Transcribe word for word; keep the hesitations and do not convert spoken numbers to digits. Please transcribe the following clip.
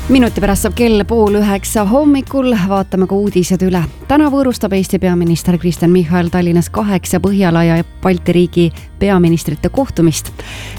Minuti pärast saab kell pool üheksa hommikul, vaatame ka uudised üle. Täna võõrustab Eesti peaminister Kristen Michal Tallinnas kaheksa Põhjala ja Balti riigi peaministrite kohtumist.